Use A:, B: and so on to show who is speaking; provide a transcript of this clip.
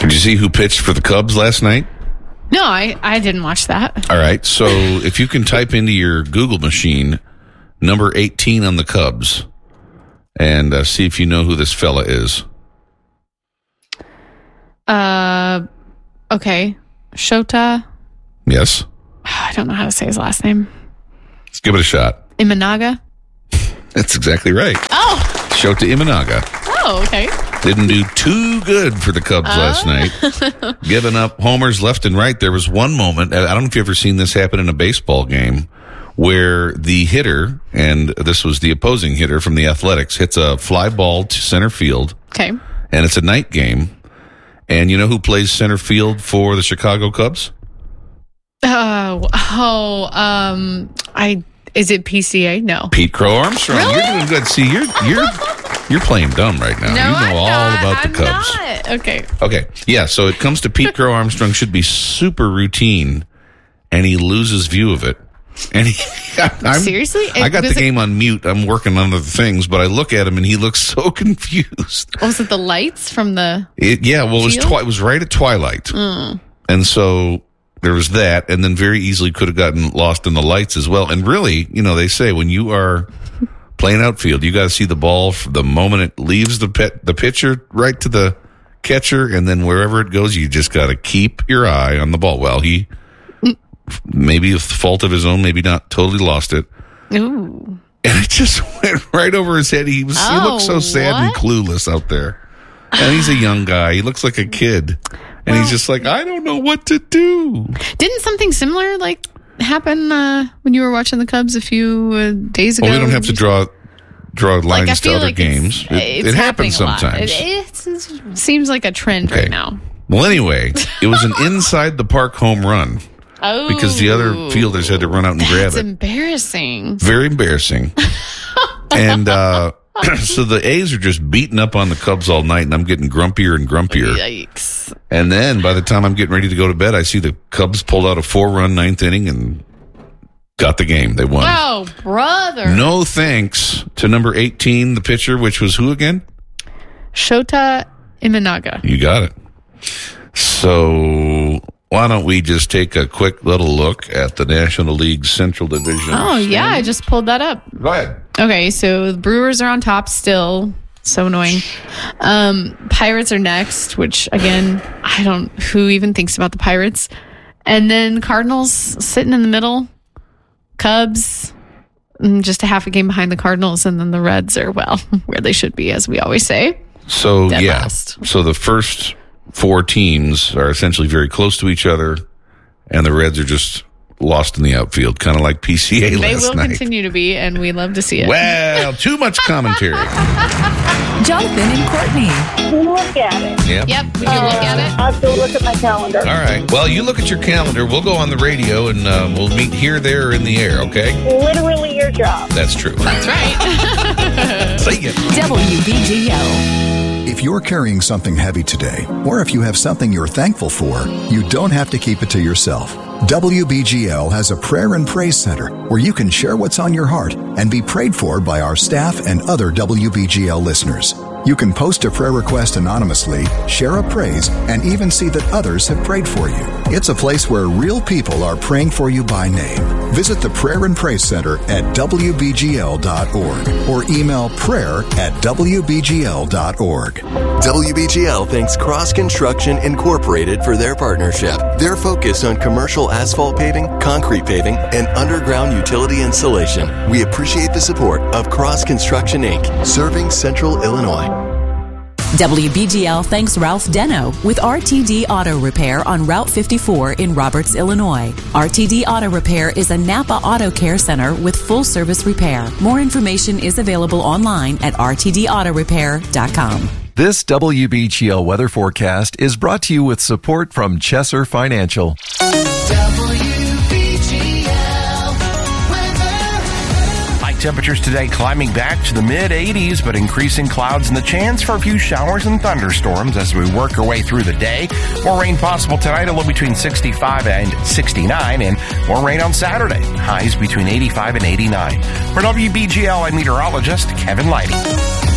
A: Did you see who pitched for the Cubs last night?
B: No, I didn't watch that.
A: All right. So if you can type into your Google machine number 18 on the Cubs and see if you know who this fella is.
B: Okay. Shota.
A: Yes.
B: I don't know how to say his last name.
A: Let's give it a shot.
B: Imanaga.
A: That's exactly right.
B: Oh.
A: Shota Imanaga.
B: Oh, okay.
A: Didn't do too good for the Cubs last night. Giving up homers left and right. There was one moment, I don't know if you've ever seen this happen in a baseball game, where the hitter, and this was the opposing hitter from the Athletics, hits a fly ball to center field.
B: Okay.
A: And it's a night game. And you know who plays center field for the Chicago Cubs?
B: Is it PCA? No.
A: Pete Crow Armstrong.
B: Really?
A: You're doing good. See, you're playing dumb right now.
B: No,
A: you know all about the Cubs.
B: Not. Okay.
A: Okay. Yeah, so it comes to Pete Crow Armstrong, should be super routine, and he loses view of it. And
B: Seriously?
A: I got the game on mute. I'm working on other things, but I look at him and he looks so confused.
B: Was it the lights from the
A: It was right at twilight. And so there was that, and then very easily could have gotten lost in the lights as well. And really, they say when you are playing outfield, you got to see the ball from the moment it leaves the pitcher right to the catcher, and then wherever it goes, you just got to keep your eye on the ball. Well, he maybe a fault of his own, maybe not, totally lost it.
B: Ooh.
A: And it just went right over his head. He looked so sad and clueless out there. And he's a young guy. He looks like a kid. And he's just like, I don't know what to do.
B: Didn't something similar happen when you were watching the Cubs a few days ago?
A: Well, we don't have to draw lines to other games. It happens sometimes.
B: It seems like a trend right now.
A: Well, anyway, it was an inside the park home run.
B: Oh.
A: Because the other fielders had to run out and grab it.
B: That's embarrassing.
A: Very embarrassing. And so the A's are just beating up on the Cubs all night, and I'm getting grumpier and grumpier.
B: Yikes.
A: And then by the time I'm getting ready to go to bed, I see the Cubs pulled out a 4-run ninth inning and got the game. They won.
B: Oh, brother.
A: No thanks to number 18, the pitcher, which was who again?
B: Shota Imanaga.
A: You got it. So why don't we just take a quick little look at the National League Central Division?
B: Oh, yeah. I just pulled that up.
A: Go ahead.
B: Okay, so the Brewers are on top still. So annoying. Pirates are next, which, again, who even thinks about the Pirates? And then Cardinals sitting in the middle. Cubs, just a half a game behind the Cardinals. And then the Reds are, where they should be, as we always say.
A: So,
B: Dead
A: yeah.
B: last.
A: So the first 4 teams are essentially very close to each other, and the Reds are just lost in the outfield, kind of like PCA last night.
B: They will continue to be, and we love to see it.
A: Well, too much commentary.
C: Jonathan and Courtney.
D: Look at it.
A: Yep.
B: Yep, we can look at it.
D: I have to look at my calendar.
A: All right. Well, you look at your calendar. We'll go on the radio, and we'll meet here, there, or in the air, okay?
D: Literally your job.
A: That's true.
B: That's right.
A: See ya.
C: WBGO.
E: If you're carrying something heavy today, or if you have something you're thankful for, you don't have to keep it to yourself. WBGL has a prayer and praise center where you can share what's on your heart and be prayed for by our staff and other WBGL listeners. You can post a prayer request anonymously, share a praise, and even see that others have prayed for you. It's a place where real people are praying for you by name. Visit the Prayer and Praise Center at WBGL.org or email prayer@WBGL.org.
F: WBGL thanks Cross Construction Incorporated for their partnership. Their focus on commercial asphalt paving, concrete paving, and underground utility installation. We appreciate the support of Cross Construction, Inc., serving Central Illinois.
C: WBGL thanks Ralph Deno with RTD Auto Repair on Route 54 in Roberts, Illinois. RTD Auto Repair is a Napa Auto Care Center with full service repair. More information is available online at rtdautorepair.com.
G: This WBGL weather forecast is brought to you with support from Chesser Financial.
H: Temperatures today climbing back to the mid-80s, but increasing clouds and the chance for a few showers and thunderstorms as we work our way through the day. More rain possible tonight, a low between 65 and 69, and more rain on Saturday. Highs between 85 and 89. For WBGL, I'm meteorologist Kevin Lighty.